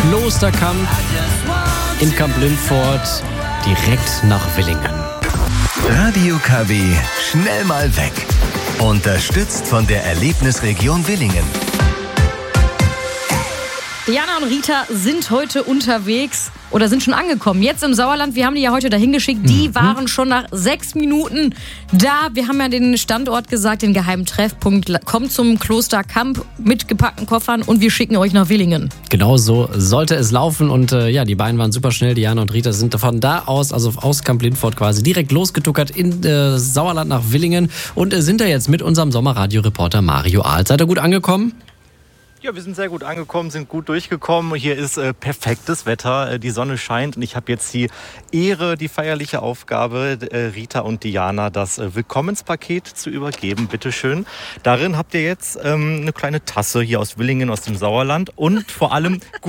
Klosterkamp in Kamp-Lindfort direkt nach Villingen. Radio KW, schnell mal weg. Unterstützt von der Erlebnisregion Villingen. Diana und Rita sind heute unterwegs oder sind schon angekommen. Jetzt im Sauerland, wir haben die ja heute dahin geschickt. Die waren schon nach 6 Minuten da. Wir haben ja den Standort gesagt, den geheimen Treffpunkt. Kommt zum Klosterkamp mit gepackten Koffern und wir schicken euch nach Villingen. Genau so sollte es laufen und die beiden waren super schnell. Diana und Rita sind von da aus, also aus Kamp-Lindfort quasi, direkt losgetuckert in Sauerland nach Villingen und sind da jetzt mit unserem Sommerradio-Reporter Mario Ahl. Seid ihr gut angekommen? Ja, wir sind sehr gut angekommen, sind gut durchgekommen. Hier ist perfektes Wetter, die Sonne scheint und ich habe jetzt die Ehre, die feierliche Aufgabe, Rita und Diana das Willkommenspaket zu übergeben. Bitteschön. Darin habt ihr jetzt eine kleine Tasse hier aus Villingen, aus dem Sauerland und vor allem